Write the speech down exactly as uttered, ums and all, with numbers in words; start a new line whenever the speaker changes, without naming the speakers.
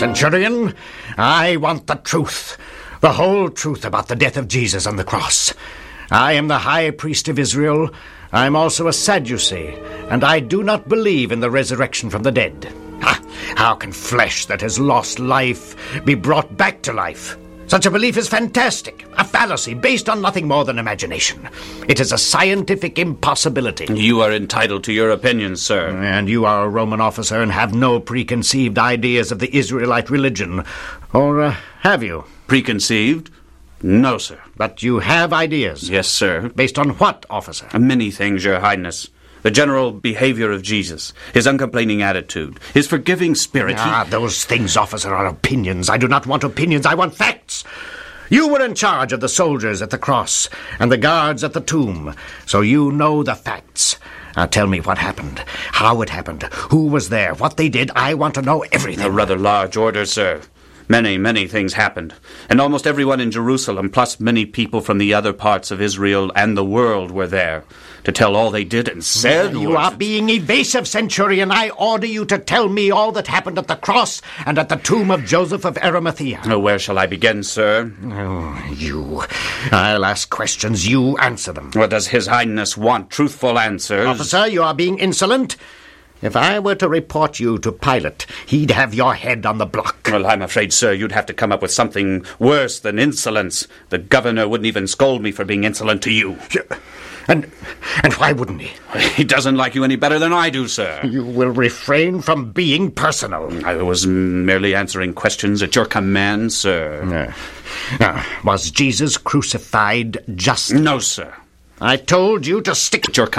Centurion, I want the truth. The whole truth about the death of Jesus on the cross. I am the high priest of Israel. I am also a Sadducee, and I do not believe in the resurrection from the dead. Ha! How can flesh that has lost life be brought back to life? Such a belief is fantastic, a fallacy based on nothing more than imagination. It is a scientific impossibility.
You are entitled to your opinion, sir.
And you are a Roman officer and have no preconceived ideas of the Israelite religion. Or uh, have you?
Preconceived? No, sir.
But you have ideas?
Yes, sir.
Based on what, officer?
Many things, Your Highness. The general behavior of Jesus, his uncomplaining attitude, his forgiving spirit.
Ah,
he...
those things, officer, are opinions. I do not want opinions, I want facts. You were in charge of the soldiers at the cross and the guards at the tomb, so you know the facts. Now tell me what happened, how it happened, who was there, what they did. I want to know everything.
A rather large order, sir. Many, many things happened, and almost everyone in Jerusalem, plus many people from the other parts of Israel and the world were there to tell all they did and said.
You
was...
are being evasive, Centurion. I order you to tell me all that happened at the cross and at the tomb of Joseph of Arimathea.
Oh, where shall I begin, sir?
Oh, you. I'll ask questions. You answer them.
What does His Highness want? Truthful answers?
Officer, you are being insolent. If I were to report you to Pilate, he'd have your head on the block.
Well, I'm afraid, sir, you'd have to come up with something worse than insolence. The governor wouldn't even scold me for being insolent to you.
And and why wouldn't he?
He doesn't like you any better than I do, sir.
You will refrain from being personal.
I was merely answering questions at your command, sir.
Uh, uh, was Jesus crucified justly?
No, sir.
I told you to stick
at your command.